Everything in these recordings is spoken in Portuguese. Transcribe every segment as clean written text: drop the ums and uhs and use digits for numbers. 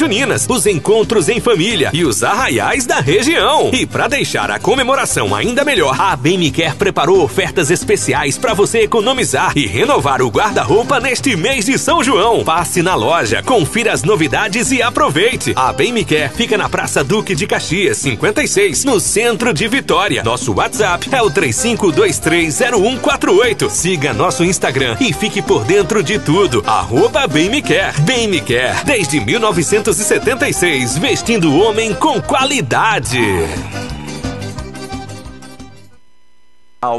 juninas, os encontros em família e os arraiais da região. E para deixar a comemoração ainda melhor, a Bem Me Quer preparou ofertas especiais para você economizar e renovar o guarda-roupa neste mês de São João. Passe na loja, confira as novidades e aproveite. A Bem Me Quer fica na Praça Duque de Caxias, 56, no centro de Vitória. Nosso WhatsApp é o 35230148. Siga nosso Instagram e fique por dentro de tudo. @Bem Me Quer. Bem Me Quer, desde 1976, vestindo o homem com qualidade. Ao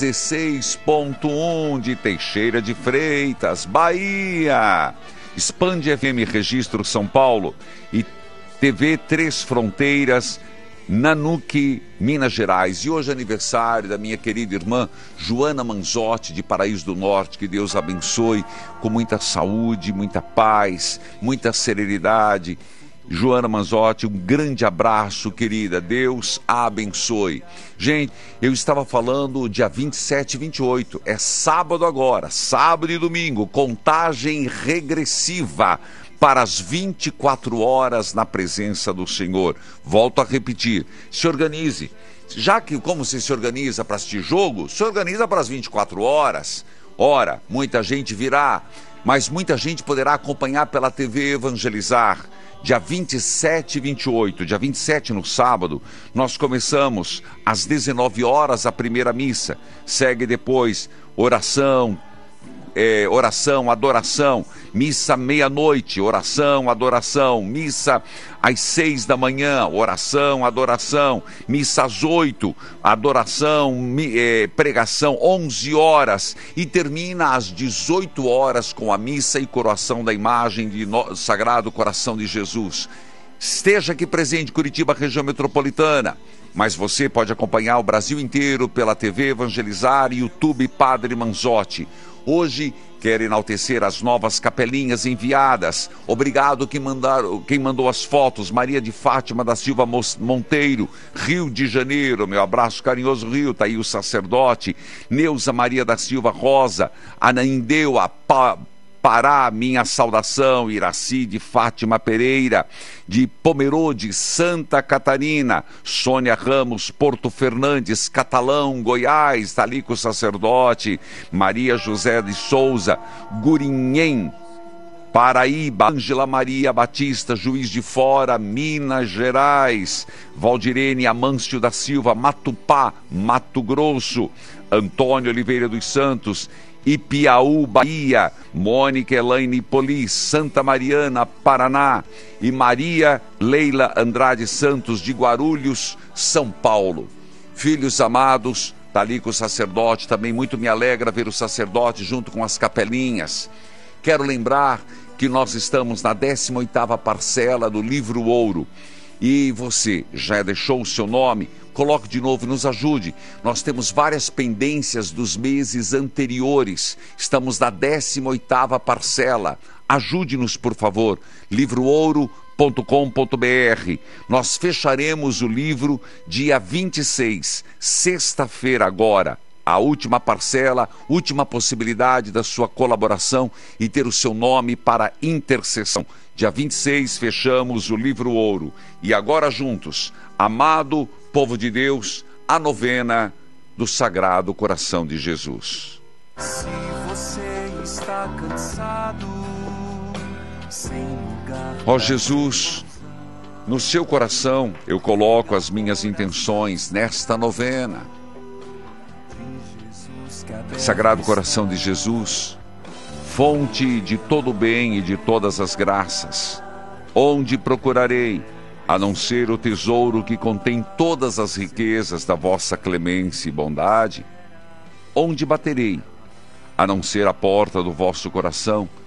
16.1 de Teixeira de Freitas, Bahia. Expande FM Registro São Paulo e TV Três Fronteiras, Nanuque, Minas Gerais. E hoje é aniversário da minha querida irmã Joana Manzotti, de Paraíso do Norte. Que Deus abençoe com muita saúde, muita paz, muita serenidade. Joana Manzotti, um grande abraço, querida. Deus a abençoe. Gente, eu estava falando dia 27 e 28. É sábado agora, sábado e domingo. Contagem regressiva para as 24 horas na presença do Senhor. Volto a repetir, se organize. Já que como você se organiza para assistir jogo, se organiza para as 24 horas. Ora, muita gente virá, mas muita gente poderá acompanhar pela TV Evangelizar. Dia 27 e 28, dia 27 no sábado, nós começamos às 19 horas a primeira missa. Segue depois oração, adoração, missa meia-noite, oração, adoração, missa às 6 da manhã, oração, adoração, missa às 8, adoração, pregação, 11 horas, e termina às 18 horas com a missa e coroação da imagem do Sagrado Coração de Jesus. Esteja aqui presente, Curitiba, região metropolitana, mas você pode acompanhar o Brasil inteiro pela TV Evangelizar e YouTube Padre Manzotti. Hoje quero enaltecer as novas capelinhas enviadas. Obrigado quem mandou as fotos. Maria de Fátima da Silva Monteiro, Rio de Janeiro. Meu abraço carinhoso, Rio. Está aí o sacerdote. Neuza Maria da Silva Rosa, Anandeu, Pará, minha saudação. Iraci de Fátima Pereira, de Pomerode, Santa Catarina. Sônia Ramos, Porto Fernandes, Catalão, Goiás, está ali com o sacerdote. Maria José de Souza, Gurinhém, Paraíba. Ângela Maria Batista, Juiz de Fora, Minas Gerais. Valdirene Amâncio da Silva, Matupá, Mato Grosso. Antônio Oliveira dos Santos, Ipiaú, Bahia. Mônica Elaine Polis, Santa Mariana, Paraná. E Maria Leila Andrade Santos, de Guarulhos, São Paulo. Filhos amados, está ali com o sacerdote. Também muito me alegra ver o sacerdote junto com as capelinhas. Quero lembrar que nós estamos na 18ª parcela do Livro Ouro. E você já deixou o seu nome? Coloque de novo, nos ajude. Nós temos várias pendências dos meses anteriores. Estamos na 18ª parcela. Ajude-nos, por favor. Livroouro.com.br. Nós fecharemos o livro dia 26, sexta-feira agora. A última parcela, última possibilidade da sua colaboração e ter o seu nome para intercessão. Dia 26 fechamos o Livro Ouro. E agora juntos, amado povo de Deus, a novena do Sagrado Coração de Jesus. Se você está cansado, sem lugar. Ó Jesus, no seu coração eu coloco as minhas intenções nesta novena. Sagrado Coração de Jesus, fonte de todo o bem e de todas as graças, onde procurarei, a não ser o tesouro que contém todas as riquezas da vossa clemência e bondade? Onde baterei, a não ser a porta do vosso coração,